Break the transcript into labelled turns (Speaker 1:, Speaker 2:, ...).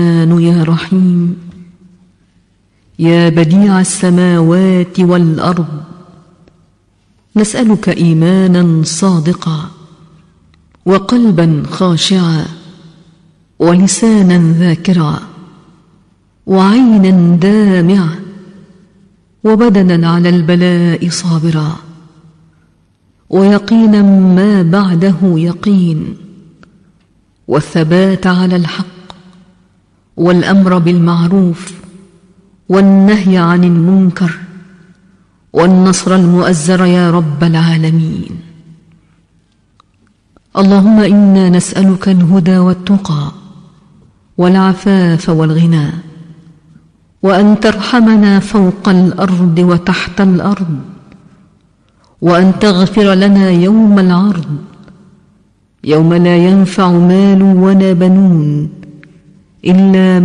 Speaker 1: يا رحيم يا بديع السماوات والأرض، نسألك إيمانا صادقا وقلبا خاشعا ولسانا ذاكرا وعينا دامعة وبدنا على البلاء صابرا ويقينا ما بعده يقين والثبات على الحق والأمر بالمعروف والنهي عن المنكر والنصر المؤزر يا رب العالمين. اللهم إنا نسألك الهدى والتقى والعفاف والغنى، وأن ترحمنا فوق الأرض وتحت الأرض، وأن تغفر لنا يوم العرض، يوم لا ينفع مال ولا بنون إلا